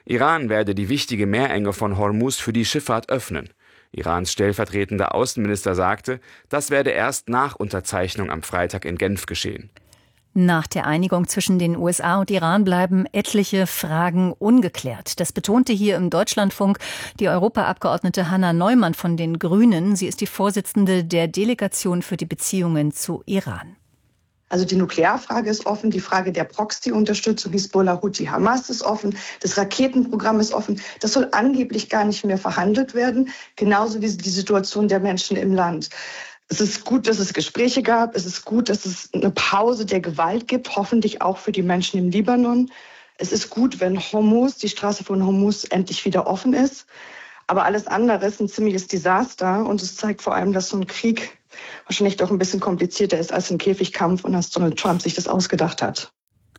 Iran werde die wichtige Meerenge von Hormuz für die Schifffahrt öffnen. Irans stellvertretender Außenminister sagte, das werde erst nach Unterzeichnung am Freitag in Genf geschehen. Nach der Einigung zwischen den USA und Iran bleiben etliche Fragen ungeklärt. Das betonte hier im Deutschlandfunk die Europaabgeordnete Hanna Neumann von den Grünen. Sie ist die Vorsitzende der Delegation für die Beziehungen zu Iran. Also die Nuklearfrage ist offen, die Frage der Proxy-Unterstützung Hisbollah, Houthi, Hamas ist offen, das Raketenprogramm ist offen. Das soll angeblich gar nicht mehr verhandelt werden, genauso wie die Situation der Menschen im Land. Es ist gut, dass es Gespräche gab. Es ist gut, dass es eine Pause der Gewalt gibt, hoffentlich auch für die Menschen im Libanon. Es ist gut, wenn die Straße von Hormuz endlich wieder offen ist. Aber alles andere ist ein ziemliches Desaster. Und es zeigt vor allem, dass so ein Krieg wahrscheinlich doch ein bisschen komplizierter ist als ein Käfigkampf und dass Donald Trump sich das ausgedacht hat.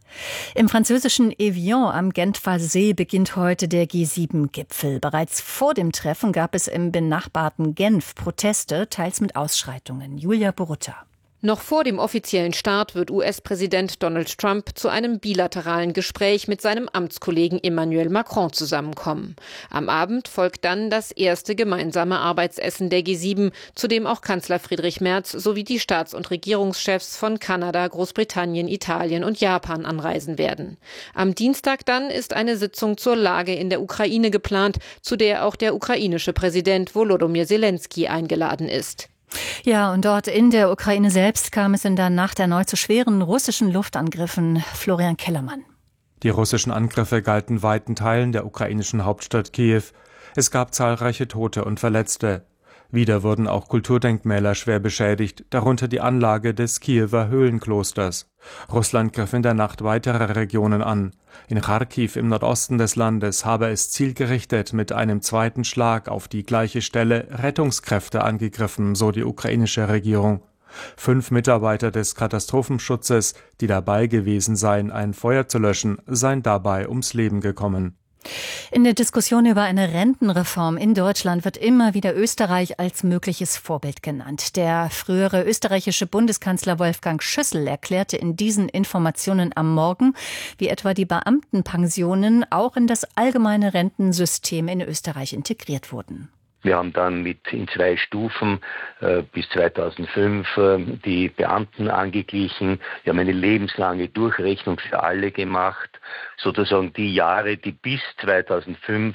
Im französischen Evian am Genfer See beginnt heute der G7-Gipfel. Bereits vor dem Treffen gab es im benachbarten Genf Proteste, teils mit Ausschreitungen. Julia Borutta. Noch vor dem offiziellen Start wird US-Präsident Donald Trump zu einem bilateralen Gespräch mit seinem Amtskollegen Emmanuel Macron zusammenkommen. Am Abend folgt dann das erste gemeinsame Arbeitsessen der G7, zu dem auch Kanzler Friedrich Merz sowie die Staats- und Regierungschefs von Kanada, Großbritannien, Italien und Japan anreisen werden. Am Dienstag dann ist eine Sitzung zur Lage in der Ukraine geplant, zu der auch der ukrainische Präsident Volodymyr Zelensky eingeladen ist. Ja, und dort in der Ukraine selbst kam es in der Nacht erneut zu schweren russischen Luftangriffen. Florian Kellermann. Die russischen Angriffe galten weiten Teilen der ukrainischen Hauptstadt Kiew. Es gab zahlreiche Tote und Verletzte. Wieder wurden auch Kulturdenkmäler schwer beschädigt, darunter die Anlage des Kiewer Höhlenklosters. Russland griff in der Nacht weitere Regionen an. In Charkiw im Nordosten des Landes habe es zielgerichtet mit einem zweiten Schlag auf die gleiche Stelle Rettungskräfte angegriffen, so die ukrainische Regierung. 5 Mitarbeiter des Katastrophenschutzes, die dabei gewesen seien, ein Feuer zu löschen, seien dabei ums Leben gekommen. In der Diskussion über eine Rentenreform in Deutschland wird immer wieder Österreich als mögliches Vorbild genannt. Der frühere österreichische Bundeskanzler Wolfgang Schüssel erklärte in diesen Informationen am Morgen, wie etwa die Beamtenpensionen auch in das allgemeine Rentensystem in Österreich integriert wurden. Wir haben dann in 2 Stufen bis 2005 die Beamten angeglichen. Wir haben eine lebenslange Durchrechnung für alle gemacht. Sozusagen die Jahre, die bis 2005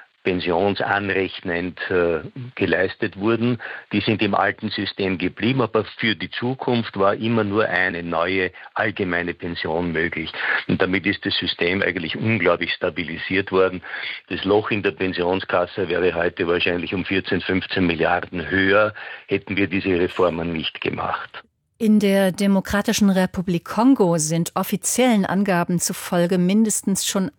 pensionsanrechnend geleistet wurden, die sind im alten System geblieben, aber für die Zukunft war immer nur eine neue allgemeine Pension möglich. Und damit ist das System eigentlich unglaublich stabilisiert worden. Das Loch in der Pensionskasse wäre heute wahrscheinlich um 14, 15 Milliarden höher, hätten wir diese Reformen nicht gemacht. In der Demokratischen Republik Kongo sind offiziellen Angaben zufolge mindestens schon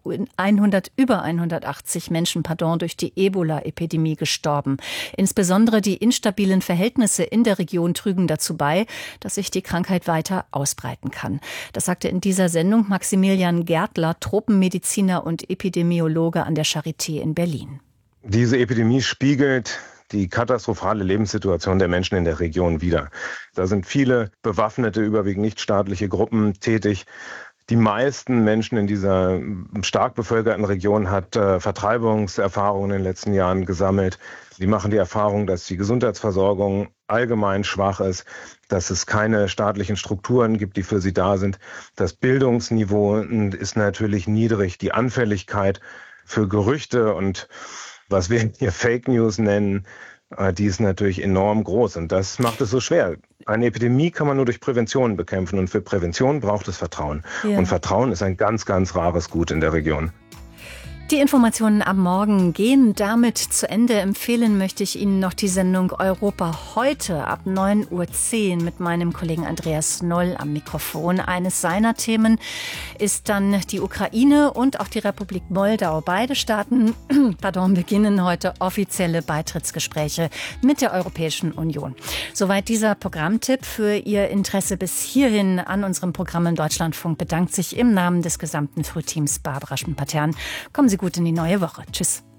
über 180 Menschen durch die Ebola-Epidemie gestorben. Insbesondere die instabilen Verhältnisse in der Region trügen dazu bei, dass sich die Krankheit weiter ausbreiten kann. Das sagte in dieser Sendung Maximilian Gärtler, Tropenmediziner und Epidemiologe an der Charité in Berlin. Diese Epidemie spiegelt die katastrophale Lebenssituation der Menschen in der Region wider. Da sind viele bewaffnete, überwiegend nichtstaatliche Gruppen tätig. Die meisten Menschen in dieser stark bevölkerten Region hat Vertreibungserfahrungen in den letzten Jahren gesammelt. Die machen die Erfahrung, dass die Gesundheitsversorgung allgemein schwach ist, dass es keine staatlichen Strukturen gibt, die für sie da sind. Das Bildungsniveau ist natürlich niedrig. Die Anfälligkeit für Gerüchte und was wir hier Fake News nennen, die ist natürlich enorm groß und das macht es so schwer. Eine Epidemie kann man nur durch Prävention bekämpfen und für Prävention braucht es Vertrauen. Ja. Und Vertrauen ist ein ganz, ganz rares Gut in der Region. Die Informationen am Morgen gehen damit zu Ende. Empfehlen möchte ich Ihnen noch die Sendung Europa heute ab 9:10 Uhr mit meinem Kollegen Andreas Noll am Mikrofon. Eines seiner Themen ist dann die Ukraine und auch die Republik Moldau. Beide Staaten beginnen heute offizielle Beitrittsgespräche mit der Europäischen Union. Soweit dieser Programmtipp. Für Ihr Interesse bis hierhin an unserem Programm im Deutschlandfunk bedankt sich im Namen des gesamten Frühteams Barbara Schmidt-Patern. Kommen Sie gut in die neue Woche. Tschüss.